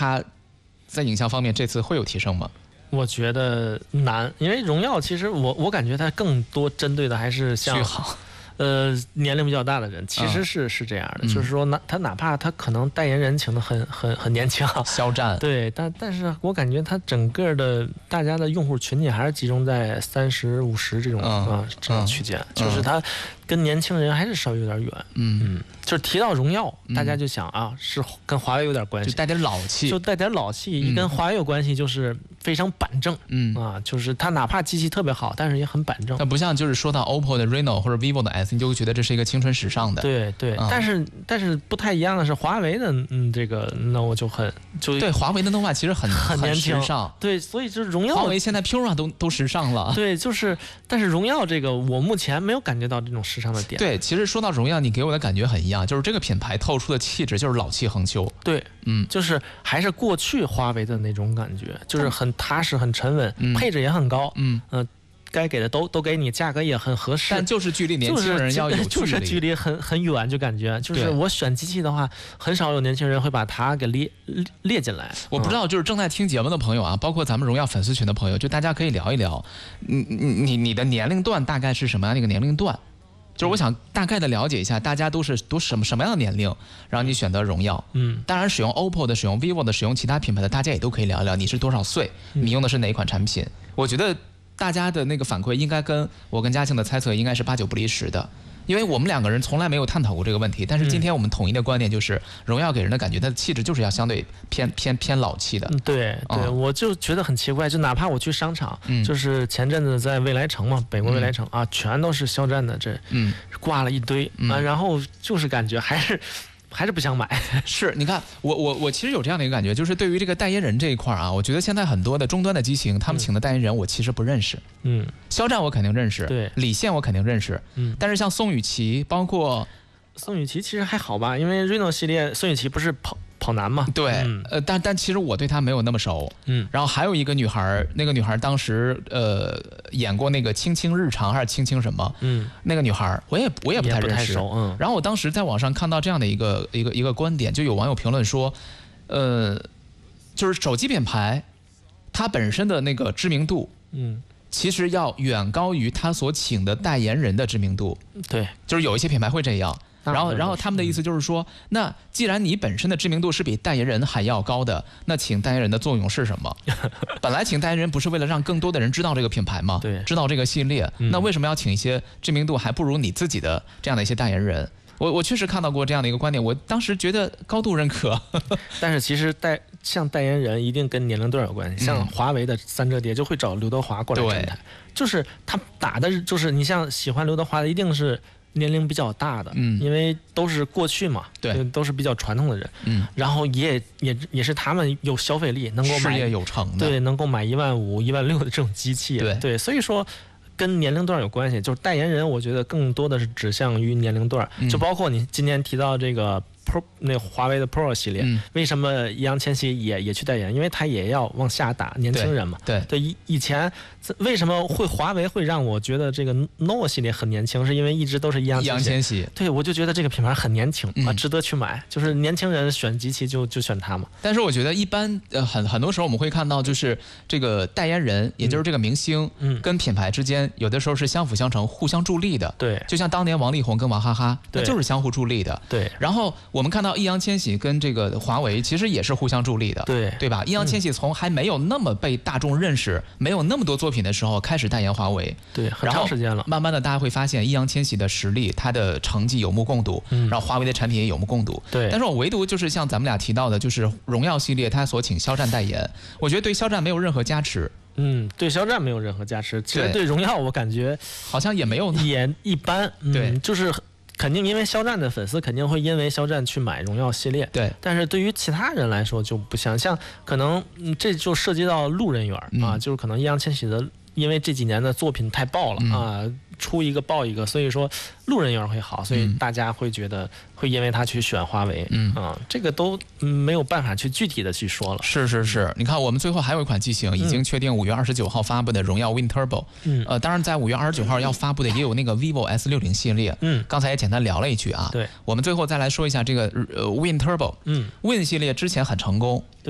它在影像方面这次会有提升吗？ 我觉得难，因为荣耀其实我感觉它更多针对的还是像续航。 年龄比较大的人，其实是这样的，就是说他哪怕他可能代言人请的很年轻， 肖战， 对，但是我感觉他整个的大家的用户群体还是集中在30、50这种区间，就是他跟年轻人还是稍微有点远，就是提到荣耀，大家就想啊，是跟华为有点关系， 就带点老气， 一跟华为有关系就是非常板正，就是它哪怕机器特别好，但是也很板正。 它不像就是说到 OPPO 的 Reno 或者 vivo 的 S， 你就会觉得这是一个青春时尚的。 对，但是不太一样的是华为的这个 Nova 就对，华为的 Nova 其实很年轻时尚， 对，所以就是荣耀， 华为现在 Pura 都时尚了， 对，就是但是荣耀这个我目前没有感觉到这种时尚的点。 对，其实说到荣耀，你给我的感觉很一样，就是这个品牌透出的气质就是老气横秋。 对，就是还是过去华为的那种感觉，就是很踏实、很沉稳，配置也很高，该给的都给你，价格也很合适， 但就是距离年轻人要有距离， 就是距离很远，就感觉就是我选机器的话，很少有年轻人会把它给列进来。 我不知道，就是正在听节目的朋友啊，包括咱们荣耀粉丝群的朋友，就大家可以聊一聊，你的年龄段大概是什么样的一个年龄段？就是我想大概的了解一下，大家都什么样的年龄，然后你选择荣耀。当然使用 OPPO 的、使用 vivo 的、使用其他品牌的，大家也都可以聊一聊你是多少岁，你用的是哪一款产品。我觉得大家的那个反馈应该跟我跟嘉庆的猜测应该是8、9不离10的，因为我们两个人从来没有探讨过这个问题，但是今天我们统一的观点就是荣耀给人的感觉它的气质就是要相对偏老气的。 对，我就觉得很奇怪，就哪怕我去商场，就是前阵子在未来城嘛，北国未来城啊，全都是肖战的挂了一堆然后就是感觉还是不想买。 是，你看我其实有这样的一个感觉，就是对于这个代言人这一块啊，我觉得现在很多的终端的机型，他们请的代言人我其实不认识。肖战我肯定认识， 对， 李现我肯定认识，但是像宋雨琦，包括宋雨琦其实还好吧，因为 Reno 系列宋雨琦不是跑男嘛， 对，但其实我对她没有那么熟，然后还有一个女孩，那个女孩当时演过那个《青青日常》还是《青青什么》，那个女孩我也不太认识，然后我当时在网上看到这样的一个观点，就有网友评论说，就是手机品牌它本身的那个知名度，其实要远高于他所请的代言人的知名度， 对， 就是有一些品牌会这样。然后他们的意思就是说，那既然你本身的知名度是比代言人还要高的，那请代言人的作用是什么？本来请代言人不是为了让更多的人知道这个品牌吗？ 对， 知道这个系列，那为什么要请一些知名度还不如你自己的这样的一些代言人？我确实看到过这样的一个观点，我当时觉得高度认可。 但是其实像代言人一定跟年龄段有关系，像华为的三折叠就会找刘德华过来站台，就是他打的就是你像喜欢刘德华的一定是年龄比较大的，因为都是过去嘛， 对， 都是比较传统的人，然后也是他们有消费力，能够买事业有成的， 对，能够买15000、16000的这种机器，对，所以说跟年龄段有关系，就是代言人，我觉得更多的是指向于年龄段，就包括你今天提到这个那华为的 Pro 系列，为什么易烊千玺也去代言？因为他也要往下打年轻人嘛。 对， 以前为什么华为会让我觉得这个 Nova 系列很年轻？是因为一直都是易烊千玺。对，我就觉得这个品牌很年轻啊，值得去买。就是年轻人选机器就选它嘛。 但是我觉得一般很多时候我们会看到，就是这个代言人，也就是这个明星，跟品牌之间有的时候是相辅相成、互相助力的。 对， 就像当年王力宏跟娃哈哈，那就是相互助力的。 对， 然后我们看到易烊千玺跟这个华为其实也是互相助力的，对吧？易烊千玺从还没有那么被大众认识，没有那么多作品的时候开始代言华为， 对，很长时间了。 慢慢的，大家会发现易烊千玺的实力，他的成绩有目共睹，然后华为的产品也有目共睹。 对， 但是我唯独就是像咱们俩提到的，就是荣耀系列，他所请肖战代言，我觉得对肖战没有任何加持。 对肖战没有任何加持，其实对荣耀我感觉好像也没有， 也一般。对，就是肯定因为肖战的粉丝肯定会因为肖战去买荣耀系列， 对。 但是对于其他人来说就不像可能这就涉及到路人缘啊，就是可能易烊千玺的，因为这几年的作品太爆了啊，出一个爆一个，所以说路人缘会好，所以大家会觉得会因为他去选华为，这个都没有办法去具体的去说了。 是，你看我们最后还有一款机型已经确定5月29号发布的荣耀 Win Turbo，当然在5月29号要发布的也有那个 vivo S60系列，刚才也简单聊了一句啊， 对， 我们最后再来说一下这个Win Turbo，Win 系列之前很成功。